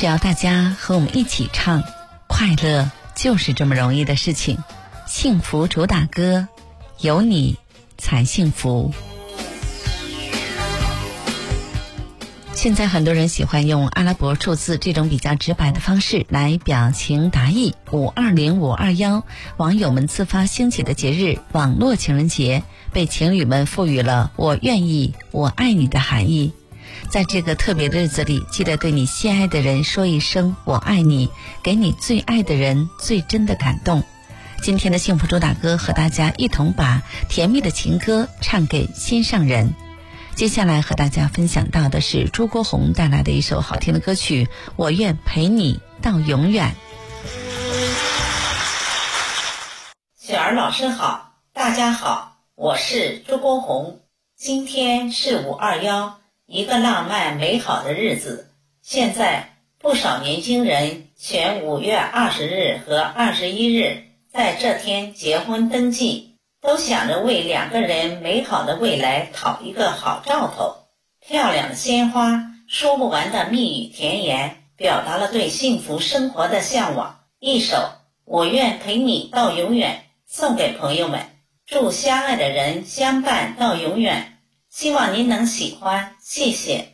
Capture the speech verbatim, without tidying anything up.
只要大家和我们一起唱，快乐就是这么容易的事情。幸福主打歌，有你才幸福。现在很多人喜欢用阿拉伯数字这种比较直白的方式来表情达意。五二零五二一，网友们自发兴起的节日网络情人节，被情侣们赋予了我愿意我爱你的含义。在这个特别的日子里，记得对你心爱的人说一声我爱你，给你最爱的人最真的感动。今天的幸福主打歌，和大家一同把甜蜜的情歌唱给心上人。接下来和大家分享到的是朱国红带来的一首好听的歌曲，我愿陪你到永远。 雪儿老师好，大家好，我是朱国红。今天是五二一，一个浪漫美好的日子。现在不少年轻人选五月二十日和二十一日在这天结婚登记，都想着为两个人美好的未来讨一个好兆头。漂亮的鲜花，说不完的蜜语甜言，表达了对幸福生活的向往。一首我愿陪你到永远送给朋友们，祝相爱的人相伴到永远。希望您能喜欢，谢谢。